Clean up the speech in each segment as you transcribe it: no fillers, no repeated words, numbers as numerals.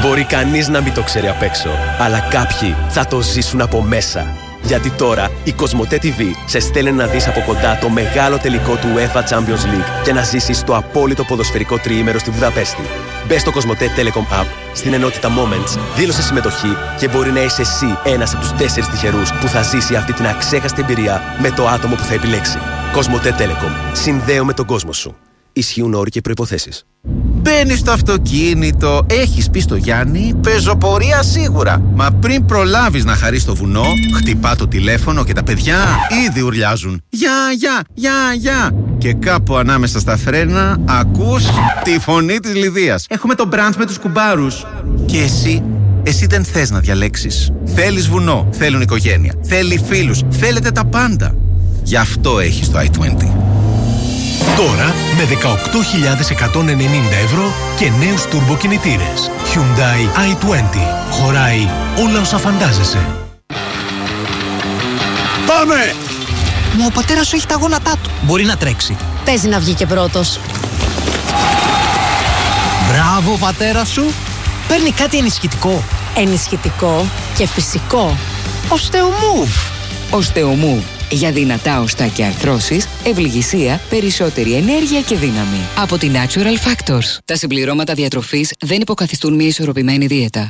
Μπορεί κανείς να μην το ξέρει απ' έξω, αλλά κάποιοι θα το ζήσουν από μέσα. Γιατί τώρα η Κοσμοτέ TV σε στέλνει να δεις από κοντά το μεγάλο τελικό του UEFA Champions League και να ζήσεις το απόλυτο ποδοσφαιρικό τριήμερο στη Βουδαπέστη. Μπες στο Κοσμοτέ Telecom App, στην ενότητα Moments, δήλωσε συμμετοχή και μπορεί να είσαι εσύ ένας από τους 4 τυχερούς που θα ζήσει αυτή την αξέχαστη εμπειρία με το άτομο που θα επιλέξει. Κοσμοτέ Telecom. Συνδέομαι τον κόσμο σου. Ισχύουν όροι και προϋποθέσεις. Μπαίνεις στο αυτοκίνητο, έχεις πει στο Γιάννη, πεζοπορία σίγουρα. Μα πριν προλάβεις να χαρείς το βουνό, χτυπά το τηλέφωνο και τα παιδιά ήδη ουρλιάζουν. Γεια. Και κάπου ανάμεσα στα φρένα ακούς τη φωνή της Λιδίας. Έχουμε το μπραντς με τους κουμπάρους. Και εσύ δεν θες να διαλέξεις. Θέλεις βουνό, θέλουν οικογένεια, θέλει φίλους, θέλετε τα πάντα. Γι' αυτό έχεις το i20. Τώρα με 18.190 ευρώ και νέους τουρμποκινητήρες. Hyundai i20. Χωράει όλα όσα φαντάζεσαι. Πάμε! Μα ο πατέρας σου έχει τα γόνατά του. Μπορεί να τρέξει. Παίζει να βγει και πρώτος. Μπράβο, ο πατέρας σου. Παίρνει κάτι ενισχυτικό. Ενισχυτικό και φυσικό. Osteomove. Osteomove. Για δυνατά οστά και αρθρώσεις, ευληγησία, περισσότερη ενέργεια και δύναμη. Από τη Natural Factors. Τα συμπληρώματα διατροφής δεν υποκαθιστούν μια ισορροπημένη δίαιτα.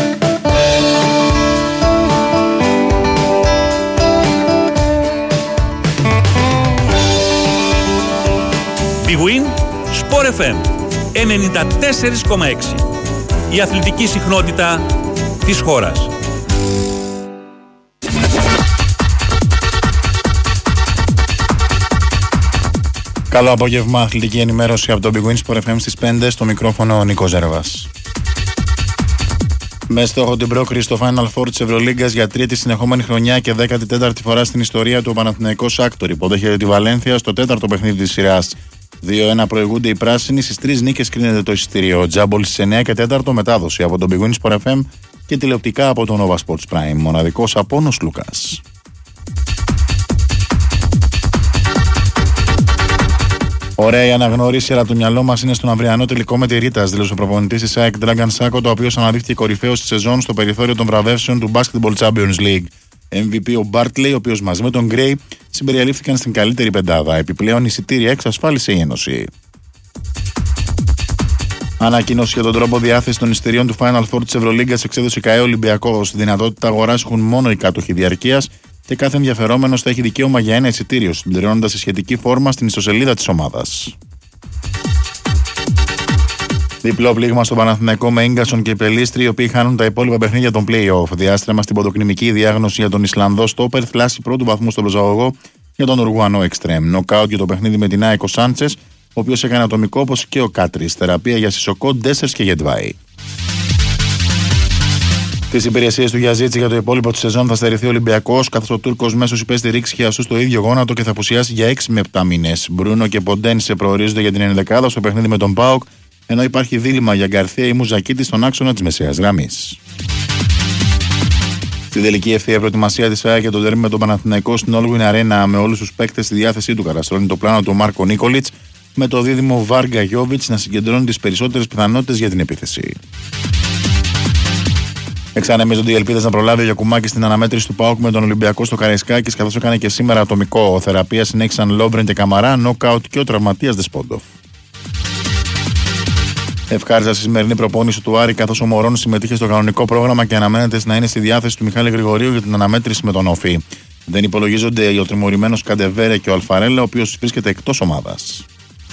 Big Win, Sport FM 94,6. Η αθλητική συχνότητα της χώρας. Καλό απόγευμα, αθλητική ενημέρωση από το Big Win Sport FM στις 5, στο μικρόφωνο ο Νίκος Ζέρβας. Με στόχο την πρόκριση στο Final Four της Ευρωλίγκας για τρίτη συνεχόμενη χρονιά και 14η φορά στην ιστορία του, ο Παναθηναϊκός Άκτορ υποδέχεται τη Βαλένθια στο 4ο παιχνίδι της σειράς. 2-1 προηγούνται οι πράσινοι, στις 3 νίκες κρίνεται το εισιτήριο. Τζάμπολ στις 9 και 4 μετάδοση από το Big Win Sport FM και τηλεοπτικά από το Nova Sports Prime. Μοναδικός Απόνος Λούκας. Ωραία η αναγνώριση, αλλά το μυαλό μας είναι στον αυριανό τελικό με τη Ρίτας, δήλωσε ο προπονητής της ΑΕΚ Dragan Sako, το οποίο αναδείχθηκε κορυφαίος στη σεζόν στο περιθώριο των βραβεύσεων του Basketball Champions League. MVP ο Bartley, ο οποίος μαζί με τον Gray συμπεριαλήφθηκαν στην καλύτερη πεντάδα. Επιπλέον, εισιτήρια εξασφάλισε η Ένωση. Ανακοίνωση για τον τρόπο διάθεση των εισιτηρίων του Final Four της Ευρωλίγκας εξέδωσε η ΚΑΕ Ολυμπιακός. Δυνατότητα αγοράς έχουν μόνο οι κάτοχοι διαρκείας και κάθε ενδιαφερόμενος θα έχει δικαίωμα για ένα εισιτήριο, συμπληρώνοντας τη σχετική φόρμα στην ιστοσελίδα της ομάδας. Διπλό πλήγμα στον Παναθηναϊκό με Ίγκασον και Πελίστρη, οι οποίοι χάνουν τα υπόλοιπα παιχνίδια των play-off. Διάστρεμα στην ποδοκνημική διάγνωση για τον Ισλανδό στόπερ, θλάση πρώτου βαθμού στον προσαγωγό για τον Ουρουγουανό εξτρέμ. Νοκάουτ για το παιχνίδι με την ΑΕΚ ο Σάντσες, ο οποίος έκανε ατομικό όπως και ο Κάτρης. Θεραπεία για Σισοκό, Ντέσσερς και Γετβάη. Τις υπηρεσίες του Γιαζίτση για το υπόλοιπο τη σεζόν θα στερηθεί ο Ολυμπιακός, καθώς ο Τούρκος μέσος υπέστη ρήξη χιαστού στο ίδιο γόνατο και θα απουσιάσει για 6 με 7 μήνες. Μπρούνο και Ποντένσε προορίζονται για την ενδεκάδα στο παιχνίδι με τον ΠΑΟΚ, ενώ υπάρχει δίλημμα για Γκαρθία ή Μουζακίτη στον άξονα της μεσαίας γραμμής. Στην τελική ευθεία προετοιμασία της ΑΕΚ για τον τέρμι με τον Παναθηναϊκό στην Όλγουιν Αρένα, με όλους τους παίκτες στη διάθεσή του, καταστρώνει το πλάνο του Μάρκο Νίκολιτς, με το δίδυμο Βάργα Γιόβιτς να συγκεντρώνει τις περισσότερες πιθανότητες για την επίθεση. Εξανεμίζονται οι ελπίδες να προλάβει ο Γιακουμάκης στην αναμέτρηση του ΠΑΟΚ με τον Ολυμπιακό στο Καραϊσκάκης, καθώς έκανε και σήμερα ατομικό. Θεραπεία συνέχισαν Λόμπρεν και Καμαρά, νοκάουτ και ο τραυματίας Δεσπόντοφ. Ευχάριστα στη σημερινή προπόνηση του Άρη, καθώς ο Μωρόν συμμετείχε στο κανονικό πρόγραμμα και αναμένεται να είναι στη διάθεση του Μιχάλη Γρηγορίου για την αναμέτρηση με τον Όφη. Δεν υπολογίζονται ο τιμωρημένος Καντεβέρε και ο Αλφαρέλα, ο οποίος βρίσκεται εκτός ομάδας.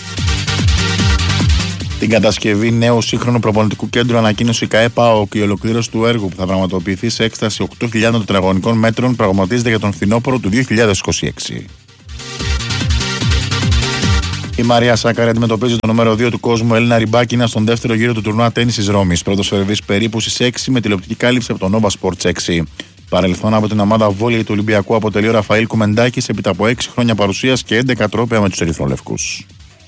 Την κατασκευή νέου σύγχρονου προπονητικού κέντρου ανακοίνωσε η ΚΑΕ ΠΑΟΚ. Η ολοκλήρωση του έργου, που θα πραγματοποιηθεί σε έκταση 8.000 τετραγωνικών μέτρων, πραγματίζεται για τον φθινόπωρο του 2026. Η Μαρία Σάκαρη αντιμετωπίζει το νούμερο 2 του κόσμου Έλληνα Ριμπάκινα στον δεύτερο γύρο του τουρνουά τένις της Ρώμης. Πρώτος σερβίς περίπου στις 6 με τηλεοπτική κάλυψη από το Nova Sports 6. Παρελθόν από την ομάδα βόλεϊ του Ολυμπιακού αποτελεί ο Ραφαήλ Κουμεντάκης έπειτα από 6 χρόνια παρουσίας και 11 τρόπαια με τους ερυθρολευκούς.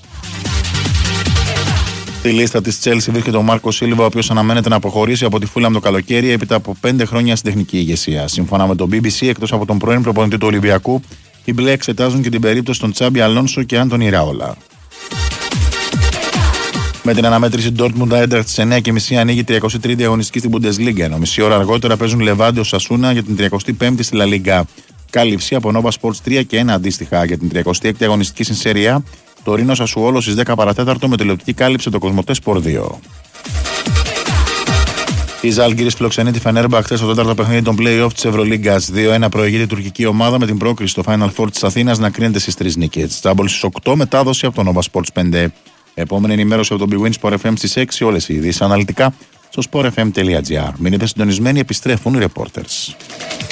Στη λίστα της Chelsea βρίσκεται ο Μάρκο Σίλβα, ο οποίος αναμένεται να αποχωρήσει από τη Φούλαμ το καλοκαίρι έπειτα από 5 χρόνια στην τεχνική ηγεσία. Σύμφωνα με το BBC, εκτός από τον πρώην προπονητή του Ολυμπιακού, οι μπλε εξετάζουν και την περίπτωση των Τσάμπι Αλόνσο και Άντονι Ράολα. Με την αναμέτρηση Dortmund Eintracht στις 9:30 ανοίγει η 33η αγωνιστική στην Bundesliga. Ενώ μισή ώρα αργότερα παίζουν Λεβάντιο Σασούνα για την 35η στη La Liga. Κάλυψη από Nova Sports 3 και 1 αντίστοιχα για την 36η αγωνιστική στην Serie A. Το Ρήνο Σασουόλο στις 10 παρατέταρτο με τηλεοπτική κάλυψη το Κοσμοτέ Sport 2. Η Ζάλγκιρις φιλοξενεί τη Φενέρμπαχτσε χθες στο τέταρτο παιχνίδι των play-off της Ευρωλίγκας. 2-1 προηγείται η τουρκική ομάδα με την πρόκριση στο Final Four της Αθήνας να κρίνεται στις 3 νίκες. Τσάμπολ στις 8, μετάδοση από το Nova Sports 5. Επόμενη ενημέρωση από τον Big Win Sport FM στις 6, όλες οι ειδήσεις αναλυτικά στο sportfm.gr. Μείνετε συντονισμένοι, επιστρέφουν οι reporters.